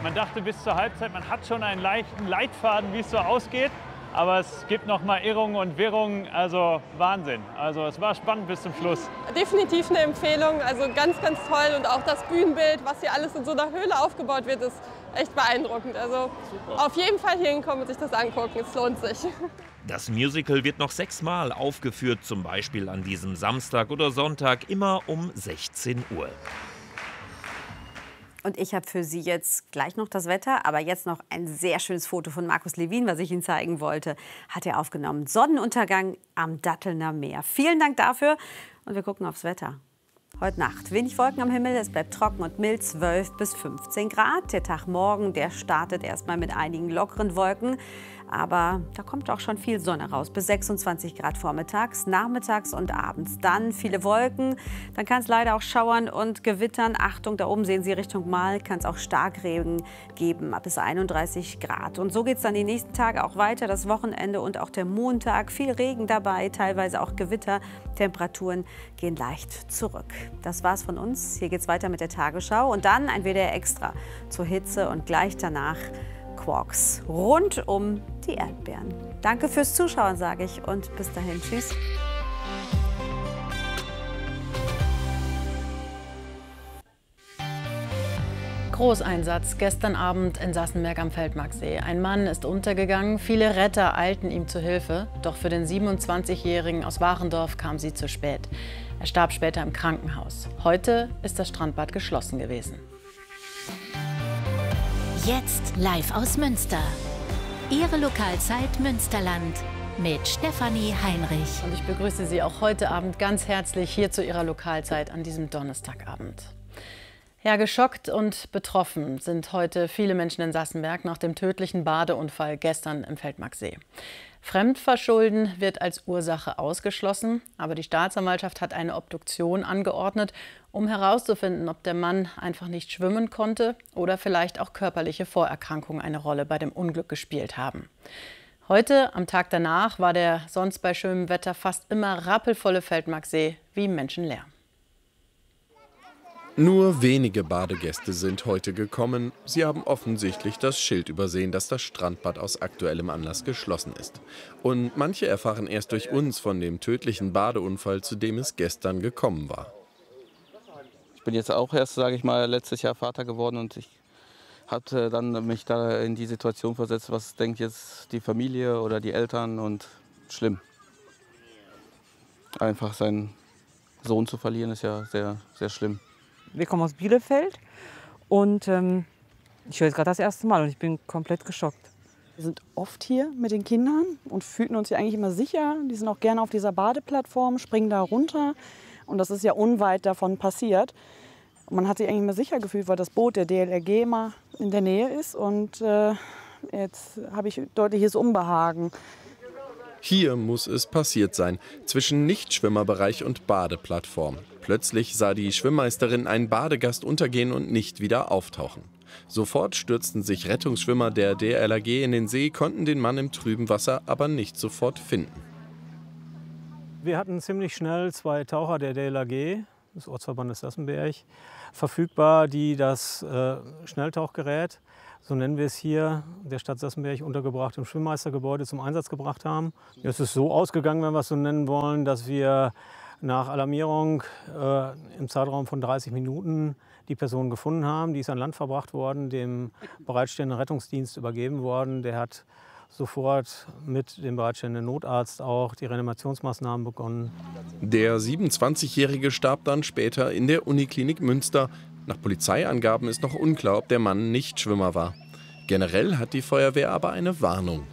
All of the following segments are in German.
Man dachte bis zur Halbzeit, man hat schon einen leichten Leitfaden, wie es so ausgeht. Aber es gibt noch mal Irrungen und Wirrungen, also Wahnsinn. Also es war spannend bis zum Schluss. Definitiv eine Empfehlung, also ganz, ganz toll. Und auch das Bühnenbild, was hier alles in so einer Höhle aufgebaut wird, ist echt beeindruckend. Also super. Auf jeden Fall hier hinkommen und sich das angucken, es lohnt sich. Das Musical wird noch 6-mal aufgeführt, zum Beispiel an diesem Samstag oder Sonntag, immer um 16 Uhr. Und ich habe für Sie jetzt gleich noch das Wetter, aber jetzt noch ein sehr schönes Foto von Markus Lewin, was ich Ihnen zeigen wollte, hat er aufgenommen. Sonnenuntergang am Dattelner Meer. Vielen Dank dafür und wir gucken aufs Wetter. Heute Nacht wenig Wolken am Himmel, es bleibt trocken und mild, 12 bis 15 Grad. Der Tag morgen, der startet erstmal mit einigen lockeren Wolken. Aber da kommt auch schon viel Sonne raus, bis 26 Grad vormittags, nachmittags und abends. Dann viele Wolken, dann kann es leider auch schauern und gewittern. Achtung, da oben sehen Sie Richtung Mal, kann es auch Starkregen geben, bis 31 Grad. Und so geht es dann die nächsten Tage auch weiter, das Wochenende und auch der Montag. Viel Regen dabei, teilweise auch Gewitter. Temperaturen gehen leicht zurück. Das war's von uns. Hier geht's weiter mit der Tagesschau und dann ein WDR Extra zur Hitze und gleich danach Quarks rund um die Erdbeeren. Danke fürs Zuschauen, sage ich, und bis dahin. Tschüss. Großeinsatz gestern Abend in Sassenberg am Feldmarksee. Ein Mann ist untergegangen, viele Retter eilten ihm zu Hilfe. Doch für den 27-Jährigen aus Warendorf kam sie zu spät. Er starb später im Krankenhaus. Heute ist das Strandbad geschlossen gewesen. Jetzt live aus Münster. Ihre Lokalzeit Münsterland mit Stefanie Heinrich. Und ich begrüße Sie auch heute Abend ganz herzlich hier zu Ihrer Lokalzeit an diesem Donnerstagabend. Ja, geschockt und betroffen sind heute viele Menschen in Sassenberg nach dem tödlichen Badeunfall gestern im Feldmarksee. Fremdverschulden wird als Ursache ausgeschlossen, aber die Staatsanwaltschaft hat eine Obduktion angeordnet, um herauszufinden, ob der Mann einfach nicht schwimmen konnte oder vielleicht auch körperliche Vorerkrankungen eine Rolle bei dem Unglück gespielt haben. Heute, am Tag danach, war der sonst bei schönem Wetter fast immer rappelvolle Feldmarksee wie menschenleer. Nur wenige Badegäste sind heute gekommen. Sie haben offensichtlich das Schild übersehen, dass das Strandbad aus aktuellem Anlass geschlossen ist. Und manche erfahren erst durch uns von dem tödlichen Badeunfall, zu dem es gestern gekommen war. Ich bin jetzt auch erst, sage ich mal, letztes Jahr Vater geworden und ich hatte dann mich da in die Situation versetzt, was denkt jetzt die Familie oder die Eltern, und schlimm. Einfach seinen Sohn zu verlieren ist ja sehr, sehr schlimm. Wir kommen aus Bielefeld und ich höre es gerade das erste Mal und ich bin komplett geschockt. Wir sind oft hier mit den Kindern und fühlten uns hier eigentlich immer sicher. Die sind auch gerne auf dieser Badeplattform, springen da runter und das ist ja unweit davon passiert. Und man hat sich eigentlich immer sicher gefühlt, weil das Boot der DLRG immer in der Nähe ist und jetzt habe ich deutliches Unbehagen. Hier muss es passiert sein, zwischen Nichtschwimmerbereich und Badeplattform. Plötzlich sah die Schwimmmeisterin einen Badegast untergehen und nicht wieder auftauchen. Sofort stürzten sich Rettungsschwimmer der DLRG in den See, konnten den Mann im trüben Wasser aber nicht sofort finden. Wir hatten ziemlich schnell 2 Taucher der DLRG, des Ortsverbandes Sassenberg, verfügbar, die das Schnelltauchgerät, so nennen wir es hier, der Stadt Sassenberg untergebracht im Schwimmmeistergebäude zum Einsatz gebracht haben. Es ist so ausgegangen, wenn wir es so nennen wollen, dass wir nach Alarmierung im Zeitraum von 30 Minuten die Person gefunden haben. Die ist an Land verbracht worden, dem bereitstehenden Rettungsdienst übergeben worden. Der hat sofort mit dem bereitstehenden Notarzt auch die Reanimationsmaßnahmen begonnen. Der 27-Jährige starb dann später in der Uniklinik Münster. Nach Polizeiangaben ist noch unklar, ob der Mann Nichtschwimmer war. Generell hat die Feuerwehr aber eine Warnung.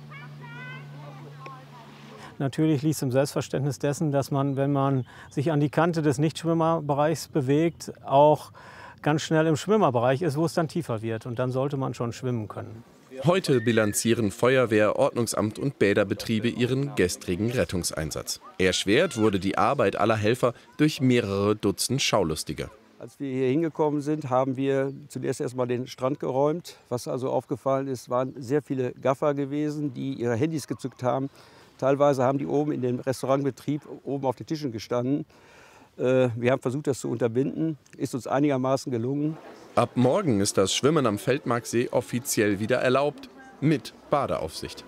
Natürlich liegt es im Selbstverständnis dessen, dass man, wenn man sich an die Kante des Nichtschwimmerbereichs bewegt, auch ganz schnell im Schwimmerbereich ist, wo es dann tiefer wird. Und dann sollte man schon schwimmen können. Heute bilanzieren Feuerwehr, Ordnungsamt und Bäderbetriebe ihren gestrigen Rettungseinsatz. Erschwert wurde die Arbeit aller Helfer durch mehrere Dutzend Schaulustige. Als wir hier hingekommen sind, haben wir zunächst erstmal den Strand geräumt. Was also aufgefallen ist, waren sehr viele Gaffer gewesen, die ihre Handys gezückt haben. Teilweise haben die oben in dem Restaurantbetrieb oben auf den Tischen gestanden. Wir haben versucht, das zu unterbinden. Ist uns einigermaßen gelungen. Ab morgen ist das Schwimmen am Feldmarksee offiziell wieder erlaubt, mit Badeaufsicht.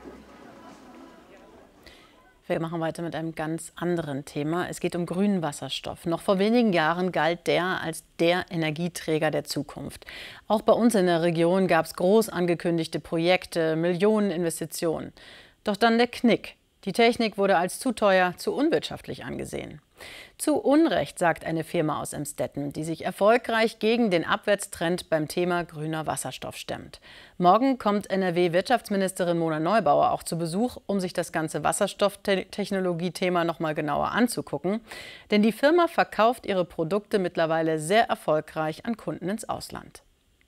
Wir machen weiter mit einem ganz anderen Thema. Es geht um grünen Wasserstoff. Noch vor wenigen Jahren galt der als der Energieträger der Zukunft. Auch bei uns in der Region gab es groß angekündigte Projekte, Millioneninvestitionen. Doch dann der Knick. Die Technik wurde als zu teuer, zu unwirtschaftlich angesehen. Zu Unrecht, sagt eine Firma aus Emstetten, die sich erfolgreich gegen den Abwärtstrend beim Thema grüner Wasserstoff stemmt. Morgen kommt NRW-Wirtschaftsministerin Mona Neubauer auch zu Besuch, um sich das ganze Wasserstofftechnologie-Thema noch mal genauer anzugucken. Denn die Firma verkauft ihre Produkte mittlerweile sehr erfolgreich an Kunden ins Ausland.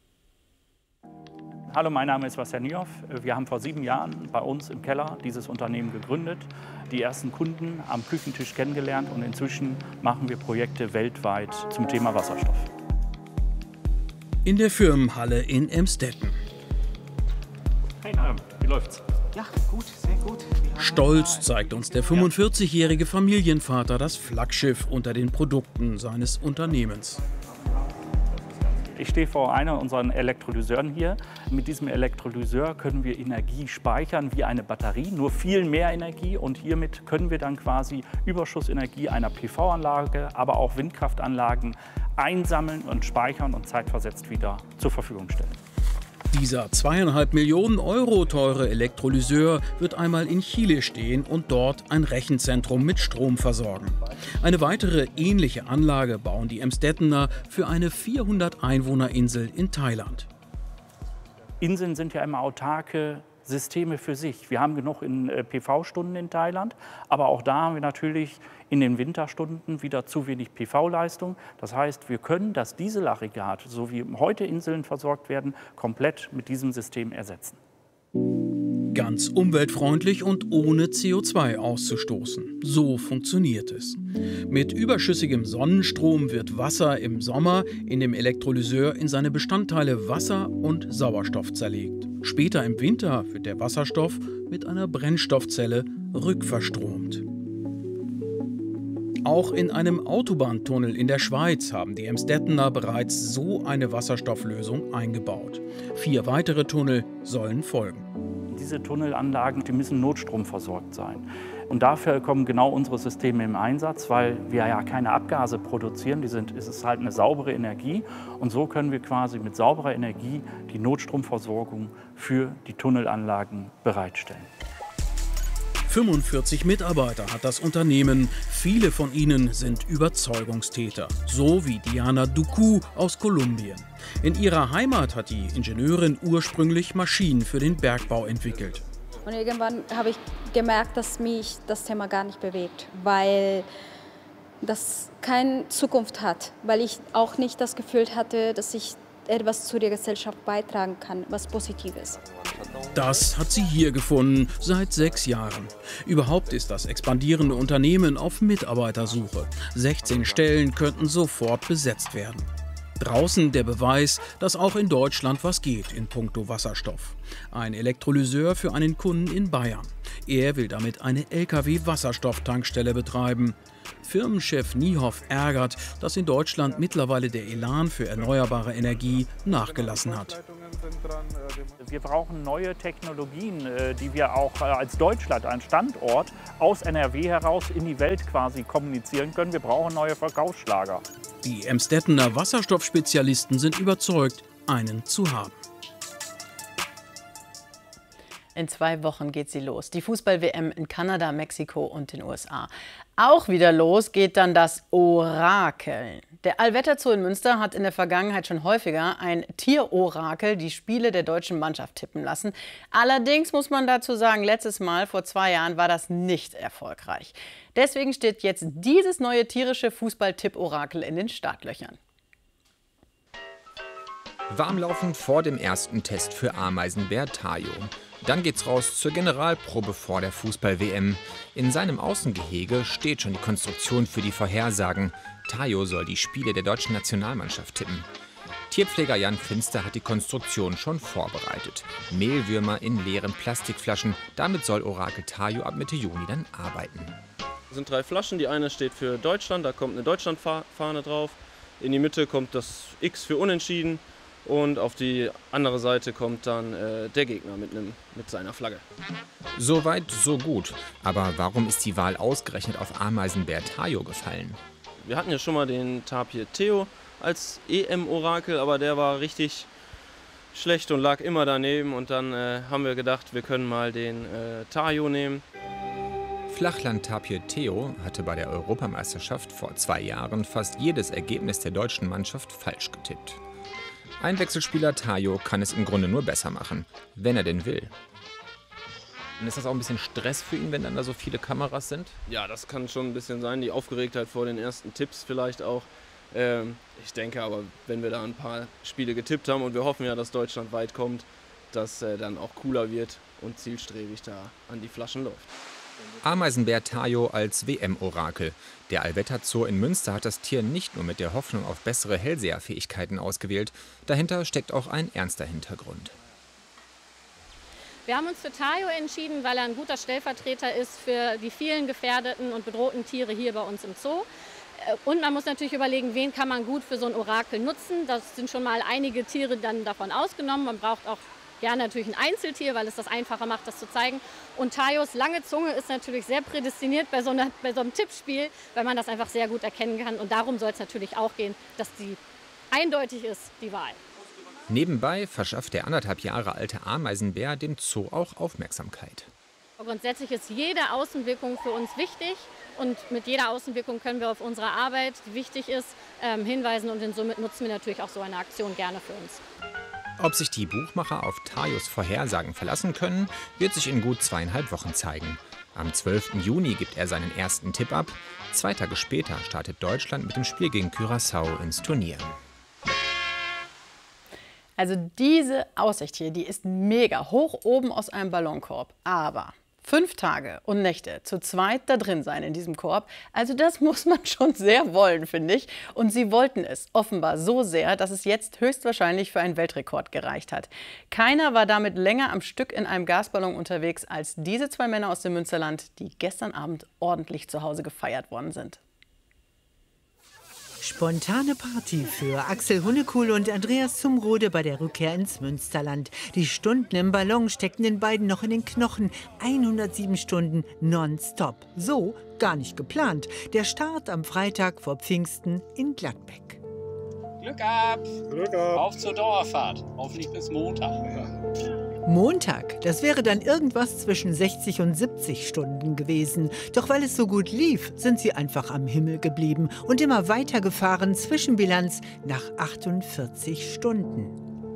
Hallo, mein Name ist Vasja Niehoff. Wir haben vor 7 Jahren bei uns im Keller dieses Unternehmen gegründet, die ersten Kunden am Küchentisch kennengelernt und inzwischen machen wir Projekte weltweit zum Thema Wasserstoff. In der Firmenhalle in Emstetten. Hey, wie läuft's? Ja, gut, sehr gut. Stolz zeigt uns der 45-jährige Familienvater das Flaggschiff unter den Produkten seines Unternehmens. Ich stehe vor einer unserer Elektrolyseuren hier. Mit diesem Elektrolyseur können wir Energie speichern wie eine Batterie, nur viel mehr Energie. Und hiermit können wir dann quasi Überschussenergie einer PV-Anlage, aber auch Windkraftanlagen einsammeln und speichern und zeitversetzt wieder zur Verfügung stellen. Dieser 2,5 Millionen Euro teure Elektrolyseur wird einmal in Chile stehen und dort ein Rechenzentrum mit Strom versorgen. Eine weitere ähnliche Anlage bauen die Emstettener für eine 400-Einwohner-Insel in Thailand. Inseln sind ja immer autarke Systeme für sich. Wir haben genug PV-Stunden in Thailand, aber auch da haben wir natürlich in den Winterstunden wieder zu wenig PV-Leistung. Das heißt, wir können das Dieselaggregat, so wie heute Inseln versorgt werden, komplett mit diesem System ersetzen. Ganz umweltfreundlich und ohne CO2 auszustoßen. So funktioniert es. Mit überschüssigem Sonnenstrom wird Wasser im Sommer in dem Elektrolyseur in seine Bestandteile Wasser und Sauerstoff zerlegt. Später im Winter wird der Wasserstoff mit einer Brennstoffzelle rückverstromt. Auch in einem Autobahntunnel in der Schweiz haben die Emstettener bereits so eine Wasserstofflösung eingebaut. 4 weitere Tunnel sollen folgen. Diese Tunnelanlagen, die müssen notstromversorgt sein. Und dafür kommen genau unsere Systeme im Einsatz, weil wir ja keine Abgase produzieren. Es ist halt eine saubere Energie. Und so können wir quasi mit sauberer Energie die Notstromversorgung für die Tunnelanlagen bereitstellen. 45 Mitarbeiter hat das Unternehmen. Viele von ihnen sind Überzeugungstäter, so wie Diana Duku aus Kolumbien. In ihrer Heimat hat die Ingenieurin ursprünglich Maschinen für den Bergbau entwickelt. Und irgendwann habe ich gemerkt, dass mich das Thema gar nicht bewegt, weil das keine Zukunft hat, weil ich auch nicht das Gefühl hatte, dass ich etwas zu der Gesellschaft beitragen kann, was Positives. Das hat sie hier gefunden, seit 6 Jahren. Überhaupt ist das expandierende Unternehmen auf Mitarbeitersuche. 16 Stellen könnten sofort besetzt werden. Draußen der Beweis, dass auch in Deutschland was geht in puncto Wasserstoff. Ein Elektrolyseur für einen Kunden in Bayern. Er will damit eine Lkw-Wasserstofftankstelle betreiben. Firmenchef Niehoff ärgert, dass in Deutschland mittlerweile der Elan für erneuerbare Energie nachgelassen hat. Wir brauchen neue Technologien, die wir auch als Deutschland, ein Standort, aus NRW heraus in die Welt quasi kommunizieren können. Wir brauchen neue Verkaufsschlager. Die Emstettener Wasserstoffspezialisten sind überzeugt, einen zu haben. In 2 Wochen geht sie los. Die Fußball-WM in Kanada, Mexiko und den USA. Auch wieder los geht dann das Orakeln. Der Allwetterzoo in Münster hat in der Vergangenheit schon häufiger ein Tierorakel die Spiele der deutschen Mannschaft tippen lassen. Allerdings muss man dazu sagen, letztes Mal, vor 2 Jahren, war das nicht erfolgreich. Deswegen steht jetzt dieses neue tierische Fußball-Tipp-Orakel in den Startlöchern. Warmlaufend vor dem ersten Test für Ameisenbär Tayo. Dann geht's raus zur Generalprobe vor der Fußball-WM. In seinem Außengehege steht schon die Konstruktion für die Vorhersagen. Tayo soll die Spiele der deutschen Nationalmannschaft tippen. Tierpfleger Jan Finster hat die Konstruktion schon vorbereitet. Mehlwürmer in leeren Plastikflaschen. Damit soll Orakel Tayo ab Mitte Juni dann arbeiten. Es sind 3 Flaschen. Die eine steht für Deutschland, da kommt eine Deutschlandfahne drauf. in die Mitte kommt das X für Unentschieden und auf die andere Seite kommt dann der Gegner mit seiner Flagge. So weit, so gut. Aber warum ist die Wahl ausgerechnet auf Ameisenbär Tayo gefallen? Wir hatten ja schon mal den Tapir Theo als EM-Orakel, aber der war richtig schlecht und lag immer daneben. Und dann haben wir gedacht, wir können mal den Tayo nehmen. Flachland-Tapir Theo hatte bei der Europameisterschaft vor 2 Jahren fast jedes Ergebnis der deutschen Mannschaft falsch getippt. Einwechselspieler Tayo kann es im Grunde nur besser machen, wenn er denn will. Und ist das auch ein bisschen Stress für ihn, wenn dann da so viele Kameras sind? Ja, das kann schon ein bisschen sein, die Aufgeregtheit vor den ersten Tipps vielleicht auch. Ich denke aber, wenn wir da ein paar Spiele getippt haben und wir hoffen ja, dass Deutschland weit kommt, dass dann auch cooler wird und zielstrebig da an die Flaschen läuft. Ameisenbär Tayo als WM-Orakel. Der Allwetterzoo in Münster hat das Tier nicht nur mit der Hoffnung auf bessere Hellseherfähigkeiten ausgewählt. Dahinter steckt auch ein ernster Hintergrund. Wir haben uns für Tayo entschieden, weil er ein guter Stellvertreter ist für die vielen gefährdeten und bedrohten Tiere hier bei uns im Zoo. Und man muss natürlich überlegen, wen kann man gut für so ein Orakel nutzen. Das sind schon mal einige Tiere dann davon ausgenommen. Man braucht auch gerne natürlich ein Einzeltier, weil es das einfacher macht, das zu zeigen. Und Tayos lange Zunge ist natürlich sehr prädestiniert bei so einem Tippspiel, weil man das einfach sehr gut erkennen kann. Und darum soll es natürlich auch gehen, dass die eindeutig ist, die Wahl. Nebenbei verschafft der 1,5 Jahre alte Ameisenbär dem Zoo auch Aufmerksamkeit. Grundsätzlich ist jede Außenwirkung für uns wichtig. Und mit jeder Außenwirkung können wir auf unsere Arbeit, die wichtig ist, hinweisen. Und somit nutzen wir natürlich auch so eine Aktion gerne für uns. Ob sich die Buchmacher auf Tayos Vorhersagen verlassen können, wird sich in gut 2,5 Wochen zeigen. Am 12. Juni gibt er seinen ersten Tipp ab. 2 Tage später startet Deutschland mit dem Spiel gegen Curaçao ins Turnier. Also diese Aussicht hier, die ist mega, hoch oben aus einem Ballonkorb. Aber 5 Tage und Nächte zu zweit da drin sein in diesem Korb, also das muss man schon sehr wollen, finde ich. Und sie wollten es offenbar so sehr, dass es jetzt höchstwahrscheinlich für einen Weltrekord gereicht hat. Keiner war damit länger am Stück in einem Gasballon unterwegs als diese 2 Männer aus dem Münsterland, die gestern Abend ordentlich zu Hause gefeiert worden sind. Spontane Party für Axel Hunnekohl und Andreas Zumrode bei der Rückkehr ins Münsterland. Die Stunden im Ballon steckten den beiden noch in den Knochen. 107 Stunden nonstop. So gar nicht geplant. Der Start am Freitag vor Pfingsten in Gladbeck. Glück ab! Glück ab! Auf zur Dauerfahrt. Hoffentlich bis Montag. Montag, das wäre dann irgendwas zwischen 60 und 70 Stunden gewesen. Doch weil es so gut lief, sind sie einfach am Himmel geblieben und immer weitergefahren. Zwischenbilanz nach 48 Stunden.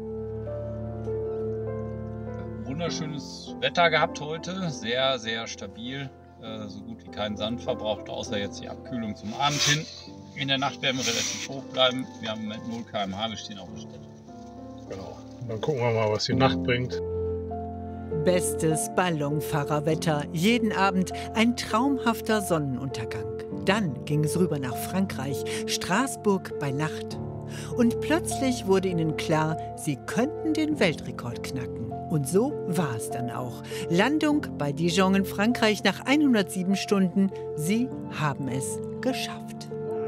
Wunderschönes Wetter gehabt heute, sehr, sehr stabil. So gut wie keinen Sand verbraucht, außer jetzt die Abkühlung zum Abend hin. In der Nacht werden wir relativ hoch bleiben. Wir haben im Moment 0 km/h, wir stehen auf der Stelle. Genau. Und dann gucken wir mal, was die Nacht bringt. Bestes Ballonfahrerwetter. Jeden Abend ein traumhafter Sonnenuntergang. Dann ging es rüber nach Frankreich, Straßburg bei Nacht. Und plötzlich wurde ihnen klar, sie könnten den Weltrekord knacken. Und so war es dann auch. Landung bei Dijon in Frankreich nach 107 Stunden. Sie haben es geschafft.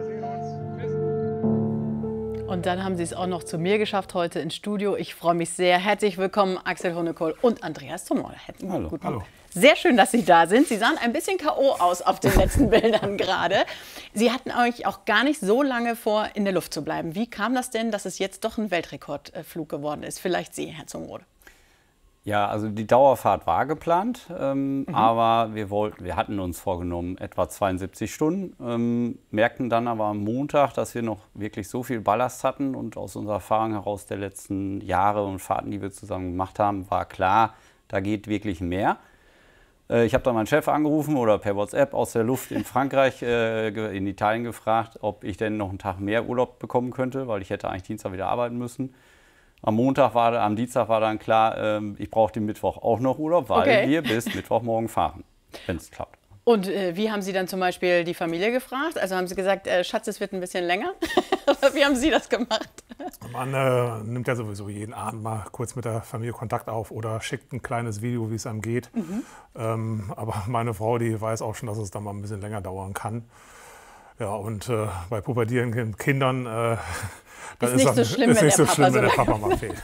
Und dann haben Sie es auch noch zu mir geschafft heute ins Studio. Ich freue mich sehr. Herzlich willkommen, Axel Hunnekohl und Andreas Zumrode. Hallo. Hallo. Sehr schön, dass Sie da sind. Sie sahen ein bisschen K.O. aus auf den letzten Bildern gerade. Sie hatten euch auch gar nicht so lange vor, in der Luft zu bleiben. Wie kam das denn, dass es jetzt doch ein Weltrekordflug geworden ist? Vielleicht Sie, Herr Zumrode. Ja, also die Dauerfahrt war geplant, aber wir hatten uns vorgenommen, etwa 72 Stunden, merkten dann aber am Montag, dass wir noch wirklich so viel Ballast hatten und aus unserer Erfahrung heraus der letzten Jahre und Fahrten, die wir zusammen gemacht haben, war klar, da geht wirklich mehr. Ich habe dann meinen Chef angerufen oder per WhatsApp aus der Luft in Frankreich, in Italien gefragt, ob ich denn noch einen Tag mehr Urlaub bekommen könnte, weil ich hätte eigentlich Dienstag wieder arbeiten müssen. Am Dienstag war dann klar, ich brauche den Mittwoch auch noch Urlaub, weil wir bis Mittwochmorgen fahren, wenn es klappt. Und wie haben Sie dann zum Beispiel die Familie gefragt? Also haben Sie gesagt, Schatz, es wird ein bisschen länger? Wie haben Sie das gemacht? Man nimmt ja sowieso jeden Abend mal kurz mit der Familie Kontakt auf oder schickt ein kleines Video, wie es einem geht. Aber meine Frau, die weiß auch schon, dass es dann mal ein bisschen länger dauern kann. Ja, und bei pubertierenden Kindern ist nicht so schlimm, wenn der Papa mal fehlt.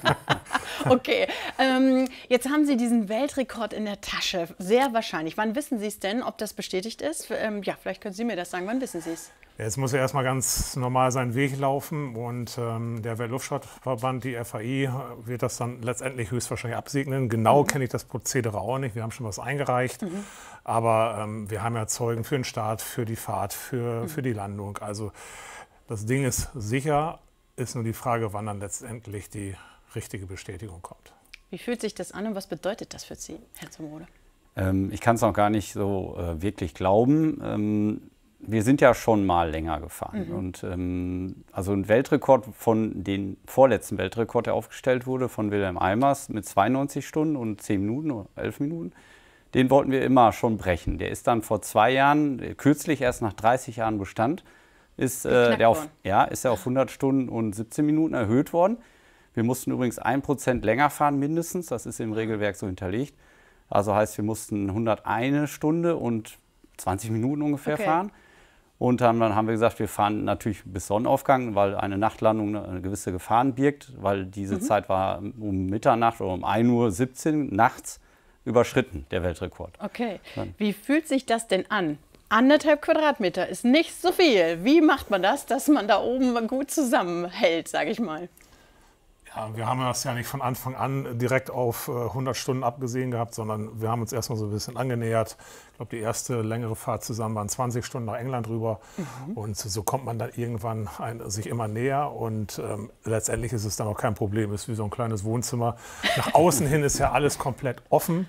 Okay, jetzt haben Sie diesen Weltrekord in der Tasche, sehr wahrscheinlich. Wann wissen Sie es denn, ob das bestätigt ist? Ja, vielleicht können Sie mir das sagen, wann wissen Sie es? Jetzt muss er erstmal ganz normal seinen Weg laufen und der Weltluftfahrtverband, die FAI, wird das dann letztendlich höchstwahrscheinlich absegnen. Genau kenne ich das Prozedere auch nicht, wir haben schon was eingereicht, aber wir haben ja Zeugen für den Start, für die Fahrt, für die Landung. Also das Ding ist sicher, ist nur die Frage, wann dann letztendlich die richtige Bestätigung kommt. Wie fühlt sich das an und was bedeutet das für Sie, Herr Zumrode? Ich kann es noch gar nicht so wirklich glauben. Wir sind ja schon mal länger gefahren. Und also ein Weltrekord den vorletzten Weltrekord, der aufgestellt wurde von Wilhelm Eimers mit 92 Stunden und 10 Minuten oder 11 Minuten, den wollten wir immer schon brechen. Der ist dann vor 2 Jahren, kürzlich erst nach 30 Jahren Bestand, ist er auf 100 Stunden und 17 Minuten erhöht worden. Wir mussten übrigens 1% länger fahren mindestens, das ist im Regelwerk so hinterlegt. Also heißt, wir mussten 101 Stunde und 20 Minuten ungefähr fahren. Und dann haben wir gesagt, wir fahren natürlich bis Sonnenaufgang, weil eine Nachtlandung eine gewisse Gefahren birgt, weil diese Zeit war um Mitternacht oder um 1:17 Uhr nachts überschritten, der Weltrekord. Okay, wie fühlt sich das denn an? 1,5 Quadratmeter ist nicht so viel. Wie macht man das, dass man da oben gut zusammenhält, sage ich mal? Ja, wir haben das ja nicht von Anfang an direkt auf 100 Stunden abgesehen gehabt, sondern wir haben uns erstmal so ein bisschen angenähert. Ich glaube, die erste längere Fahrt zusammen waren 20 Stunden nach England rüber. Und so kommt man dann irgendwann sich immer näher. Und letztendlich ist es dann auch kein Problem. Es ist wie so ein kleines Wohnzimmer. Nach außen hin ist ja alles komplett offen.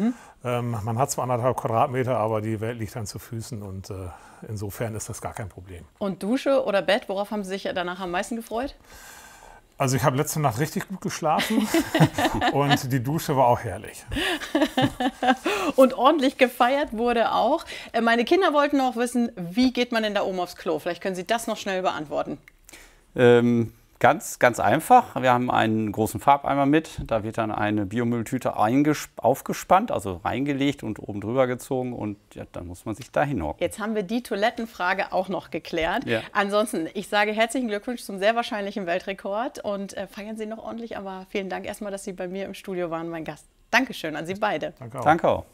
Man hat zwar 1,5 Quadratmeter, aber die Welt liegt dann zu Füßen. Und insofern ist das gar kein Problem. Und Dusche oder Bett, worauf haben Sie sich danach am meisten gefreut? Also ich habe letzte Nacht richtig gut geschlafen und die Dusche war auch herrlich. Und ordentlich gefeiert wurde auch. Meine Kinder wollten noch wissen, wie geht man denn da oben aufs Klo? Vielleicht können Sie das noch schnell beantworten. Ganz einfach. Wir haben einen großen Farbeimer mit. Da wird dann eine Biomülltüte aufgespannt, also reingelegt und oben drüber gezogen. Und ja, dann muss man sich da hinhocken. Jetzt haben wir die Toilettenfrage auch noch geklärt. Ja. Ansonsten, ich sage herzlichen Glückwunsch zum sehr wahrscheinlichen Weltrekord. Und feiern Sie noch ordentlich. Aber vielen Dank erstmal, dass Sie bei mir im Studio waren, mein Gast. Dankeschön an Sie beide. Danke auch. Danke auch.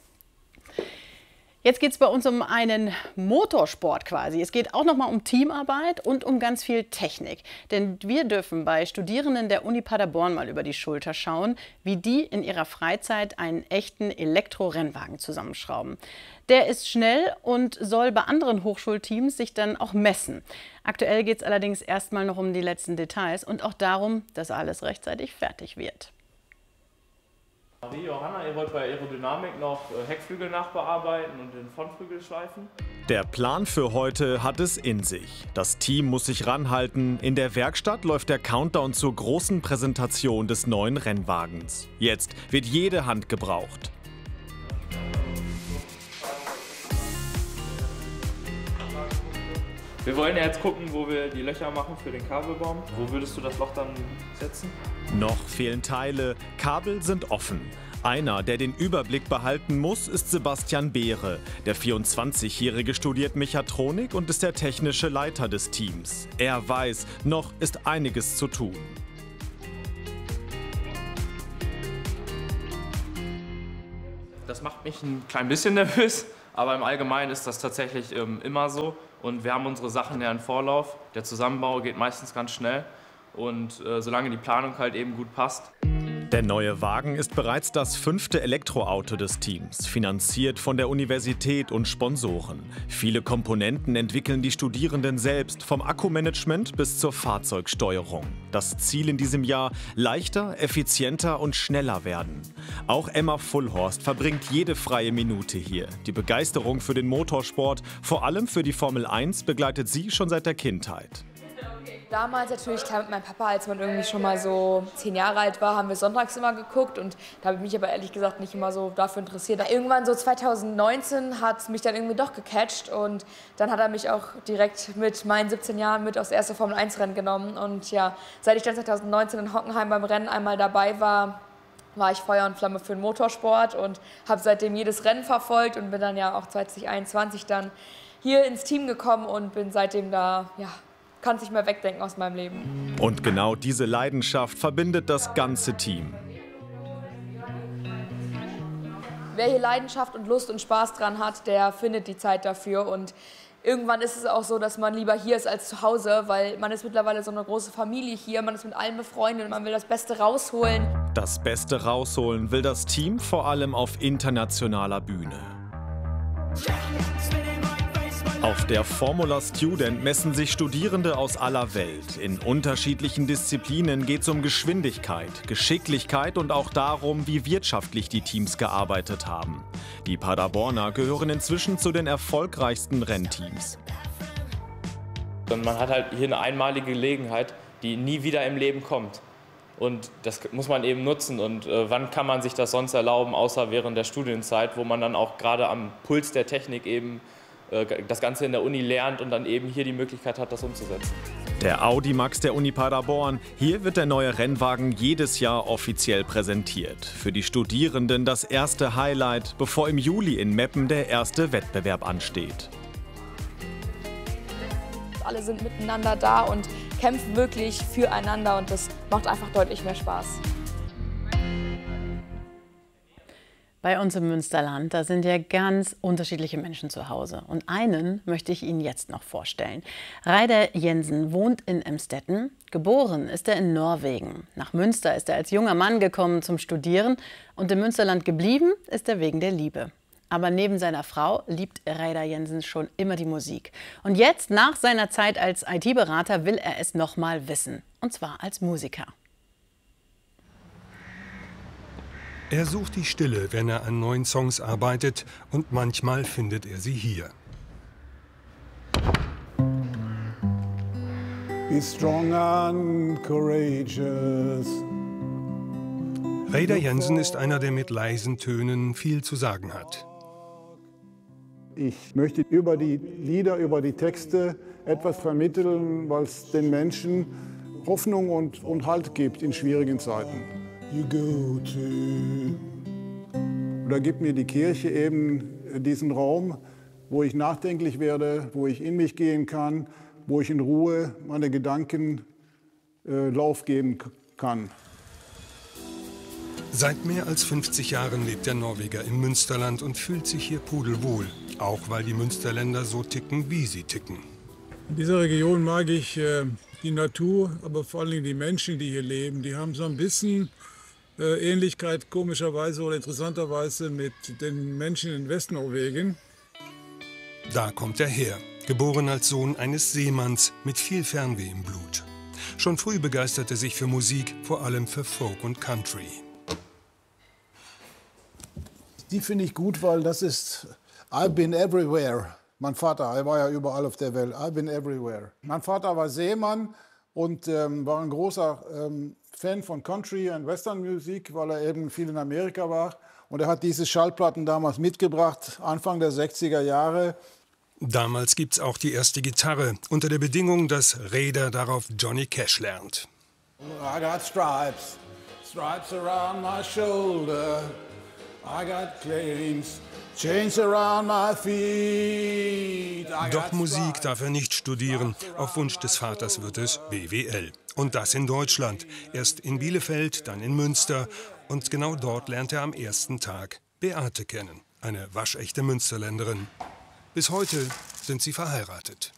Jetzt geht es bei uns um einen Motorsport quasi. Es geht auch noch mal um Teamarbeit und um ganz viel Technik. Denn wir dürfen bei Studierenden der Uni Paderborn mal über die Schulter schauen, wie die in ihrer Freizeit einen echten Elektrorennwagen zusammenschrauben. Der ist schnell und soll bei anderen Hochschulteams sich dann auch messen. Aktuell geht es allerdings erstmal noch um die letzten Details und auch darum, dass alles rechtzeitig fertig wird. Marie, Johanna, ihr wollt bei Aerodynamik noch Heckflügel nachbearbeiten und den Frontflügel schleifen? Der Plan für heute hat es in sich. Das Team muss sich ranhalten. In der Werkstatt läuft der Countdown zur großen Präsentation des neuen Rennwagens. Jetzt wird jede Hand gebraucht. Wir wollen ja jetzt gucken, wo wir die Löcher machen für den Kabelbaum. Wo würdest du das Loch dann setzen? Noch fehlen Teile, Kabel sind offen. Einer, der den Überblick behalten muss, ist Sebastian Beere. Der 24-Jährige studiert Mechatronik und ist der technische Leiter des Teams. Er weiß, noch ist einiges zu tun. Das macht mich ein klein bisschen nervös, aber im Allgemeinen ist das tatsächlich immer so. Und wir haben unsere Sachen ja im Vorlauf. Der Zusammenbau geht meistens ganz schnell. Und solange die Planung halt eben gut passt. Der neue Wagen ist bereits das 5. Elektroauto des Teams, finanziert von der Universität und Sponsoren. Viele Komponenten entwickeln die Studierenden selbst, vom Akkumanagement bis zur Fahrzeugsteuerung. Das Ziel in diesem Jahr: leichter, effizienter und schneller werden. Auch Emma Fullhorst verbringt jede freie Minute hier. Die Begeisterung für den Motorsport, vor allem für die Formel 1, begleitet sie schon seit der Kindheit. Damals natürlich klar mit meinem Papa, als man irgendwie schon mal so 10 Jahre alt war, haben wir sonntags immer geguckt und da habe ich mich aber ehrlich gesagt nicht immer so dafür interessiert. Irgendwann so 2019 hat es mich dann irgendwie doch gecatcht und dann hat er mich auch direkt mit meinen 17 Jahren mit aufs erste Formel-1-Rennen genommen und ja, seit ich dann 2019 in Hockenheim beim Rennen einmal dabei war, war ich Feuer und Flamme für den Motorsport und habe seitdem jedes Rennen verfolgt und bin dann ja auch 2021 dann hier ins Team gekommen und bin seitdem da, ja, kann es nicht mehr wegdenken aus meinem Leben. Und genau diese Leidenschaft verbindet das ganze Team. Wer hier Leidenschaft und Lust und Spaß dran hat, der findet die Zeit dafür. Und irgendwann ist es auch so, dass man lieber hier ist als zu Hause, weil man ist mittlerweile so eine große Familie hier, man ist mit allen befreundet, man will das Beste rausholen. Das Beste rausholen will das Team vor allem auf internationaler Bühne. Auf der Formula Student messen sich Studierende aus aller Welt. In unterschiedlichen Disziplinen geht es um Geschwindigkeit, Geschicklichkeit und auch darum, wie wirtschaftlich die Teams gearbeitet haben. Die Paderborner gehören inzwischen zu den erfolgreichsten Rennteams. Und man hat halt hier eine einmalige Gelegenheit, die nie wieder im Leben kommt. Und das muss man eben nutzen. Und wann kann man sich das sonst erlauben, außer während der Studienzeit, wo man dann auch gerade am Puls der Technik eben das Ganze in der Uni lernt und dann eben hier die Möglichkeit hat, das umzusetzen. Der Audi Max der Uni Paderborn. Hier wird der neue Rennwagen jedes Jahr offiziell präsentiert. Für die Studierenden das erste Highlight, bevor im Juli in Meppen der erste Wettbewerb ansteht. Alle sind miteinander da und kämpfen wirklich füreinander und das macht einfach deutlich mehr Spaß. Bei uns im Münsterland, da sind ja ganz unterschiedliche Menschen zu Hause. Und einen möchte ich Ihnen jetzt noch vorstellen. Reidar Jensen wohnt in Emstetten. Geboren ist er in Norwegen. Nach Münster ist er als junger Mann gekommen zum Studieren. Und im Münsterland geblieben ist er wegen der Liebe. Aber neben seiner Frau liebt Reidar Jensen schon immer die Musik. Und jetzt, nach seiner Zeit als IT-Berater, will er es noch mal wissen. Und zwar als Musiker. Er sucht die Stille, wenn er an neuen Songs arbeitet, und manchmal findet er sie hier. Be strong and courageous. Reidar Jensen ist einer, der mit leisen Tönen viel zu sagen hat. Ich möchte über die Lieder, über die Texte etwas vermitteln, was den Menschen Hoffnung und Halt gibt in schwierigen Zeiten. You go to. Da gibt mir die Kirche eben diesen Raum, wo ich nachdenklich werde, wo ich in mich gehen kann, wo ich in Ruhe meine Gedanken Lauf geben kann. Seit mehr als 50 Jahren lebt der Norweger im Münsterland und fühlt sich hier pudelwohl, auch weil die Münsterländer so ticken, wie sie ticken. In dieser Region mag ich die Natur, aber vor allem die Menschen, die hier leben. Die haben so ein bisschen Ähnlichkeit, komischerweise oder interessanterweise, mit den Menschen in Westnorwegen. Da kommt er her, geboren als Sohn eines Seemanns mit viel Fernweh im Blut. Schon früh begeisterte er sich für Musik, vor allem für Folk und Country. Die finde ich gut, weil das ist I've been everywhere. Mein Vater, er war ja überall auf der Welt. I've been everywhere. Mein Vater war Seemann und war ein großer Fan von Country und Western-Musik, weil er eben viel in Amerika war. Und er hat diese Schallplatten damals mitgebracht, Anfang der 60er Jahre. Damals gibt's auch die erste Gitarre, unter der Bedingung, dass Reidar darauf Johnny Cash lernt. I got stripes, stripes around my shoulder. I got chains around my feet. Doch Musik darf er nicht studieren. Auf Wunsch des Vaters wird es BWL. Und das in Deutschland. Erst in Bielefeld, dann in Münster. Und genau dort lernt er am ersten Tag Beate kennen. Eine waschechte Münsterländerin. Bis heute sind sie verheiratet.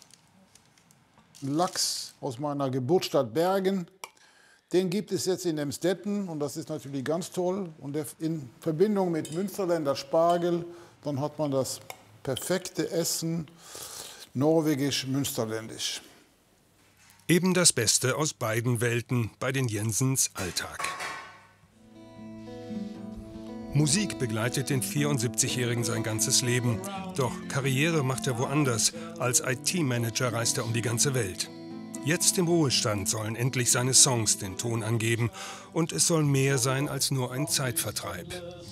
Lachs aus meiner Geburtsstadt Bergen. Den gibt es jetzt in Emstetten und das ist natürlich ganz toll. Und in Verbindung mit Münsterländer Spargel, dann hat man das perfekte Essen, norwegisch-münsterländisch. Eben das Beste aus beiden Welten bei den Jensens Alltag. Musik begleitet den 74-Jährigen sein ganzes Leben. Doch Karriere macht er woanders. Als IT-Manager reist er um die ganze Welt. Jetzt im Ruhestand sollen endlich seine Songs den Ton angeben. Und es soll mehr sein als nur ein Zeitvertreib.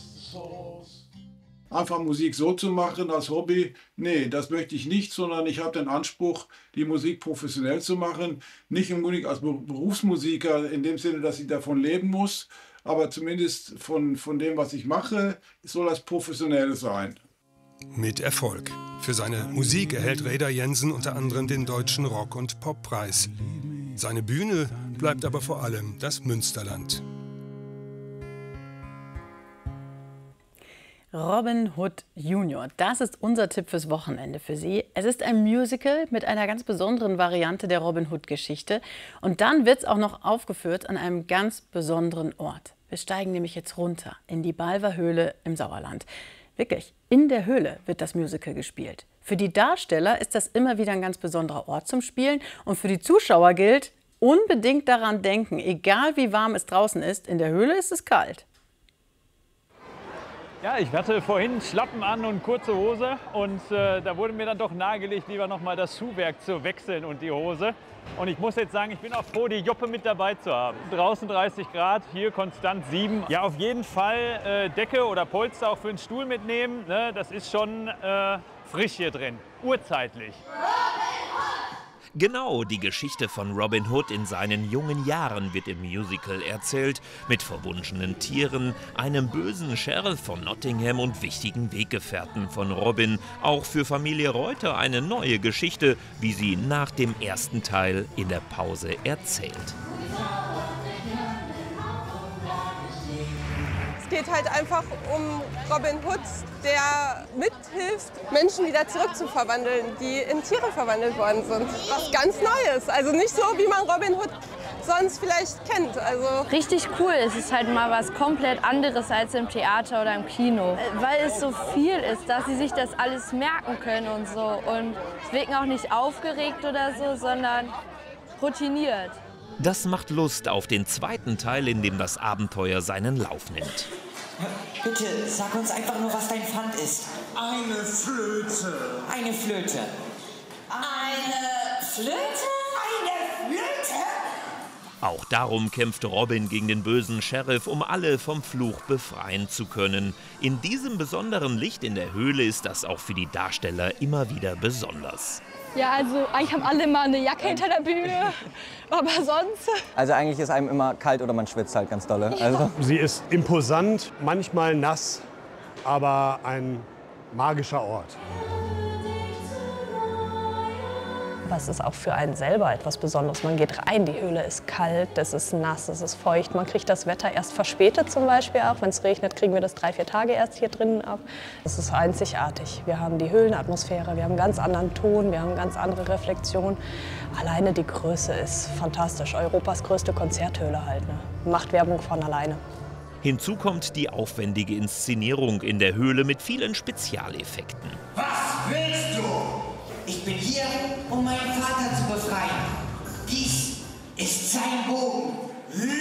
Einfach Musik so zu machen als Hobby, nee, das möchte ich nicht, sondern ich habe den Anspruch, die Musik professionell zu machen. Nicht unbedingt als Berufsmusiker in dem Sinne, dass ich davon leben muss, aber zumindest von dem, was ich mache, soll das professionell sein. Mit Erfolg. Für seine Musik erhält Reidar Jensen unter anderem den Deutschen Rock- und Poppreis. Seine Bühne bleibt aber vor allem das Münsterland. Robin Hood Junior, das ist unser Tipp fürs Wochenende für Sie. Es ist ein Musical mit einer ganz besonderen Variante der Robin Hood-Geschichte. Und dann wird es auch noch aufgeführt an einem ganz besonderen Ort. Wir steigen nämlich jetzt runter in die Balver Höhle im Sauerland. Wirklich, in der Höhle wird das Musical gespielt. Für die Darsteller ist das immer wieder ein ganz besonderer Ort zum Spielen. Und für die Zuschauer gilt, unbedingt daran denken, egal wie warm es draußen ist, in der Höhle ist es kalt. Ja, ich hatte vorhin Schlappen an und kurze Hose und da wurde mir dann doch nahegelegt, lieber noch mal das Schuhwerk zu wechseln und die Hose. Und ich muss jetzt sagen, ich bin auch froh, die Joppe mit dabei zu haben. Draußen 30 Grad, hier konstant 7. Ja, auf jeden Fall Decke oder Polster auch für den Stuhl mitnehmen. Ne? Das ist schon frisch hier drin, urzeitlich. Genau, die Geschichte von Robin Hood in seinen jungen Jahren wird im Musical erzählt, mit verwunschenen Tieren, einem bösen Sheriff von Nottingham und wichtigen Weggefährten von Robin. Auch für Familie Reuter eine neue Geschichte, wie sie nach dem ersten Teil in der Pause erzählt. Es geht halt einfach um Robin Hood, der mithilft, Menschen wieder zurückzuverwandeln, die in Tiere verwandelt worden sind. Was ganz Neues, also nicht so, wie man Robin Hood sonst vielleicht kennt. Also richtig cool, es ist halt mal was komplett anderes als im Theater oder im Kino. Weil es so viel ist, dass sie sich das alles merken können und so. Und es wirken auch nicht aufgeregt oder so, sondern routiniert. Das macht Lust auf den zweiten Teil, in dem das Abenteuer seinen Lauf nimmt. Bitte, sag uns einfach nur, was dein Pfand ist. Eine Flöte. Eine Flöte. Eine Flöte? Eine Flöte? Auch darum kämpft Robin gegen den bösen Sheriff, um alle vom Fluch befreien zu können. In diesem besonderen Licht in der Höhle ist das auch für die Darsteller immer wieder besonders. Ja, also eigentlich haben alle mal eine Jacke hinter der Bühne, aber sonst... Also eigentlich ist einem immer kalt oder man schwitzt halt ganz dolle. Also. Sie ist imposant, manchmal nass, aber ein magischer Ort. Aber es ist auch für einen selber etwas Besonderes. Man geht rein, die Höhle ist kalt, es ist nass, es ist feucht. Man kriegt das Wetter erst verspätet zum Beispiel auch. Wenn es regnet, kriegen wir das 3-4 Tage erst hier drinnen ab. Es ist einzigartig. Wir haben die Höhlenatmosphäre, wir haben einen ganz anderen Ton, wir haben eine ganz andere Reflexion. Alleine die Größe ist fantastisch. Europas größte Konzerthöhle halt. Ne? Macht Werbung von alleine. Hinzu kommt die aufwendige Inszenierung in der Höhle mit vielen Spezialeffekten. Was willst du? Ich bin hier, um meinen Vater zu befreien. Dies ist sein Bogen.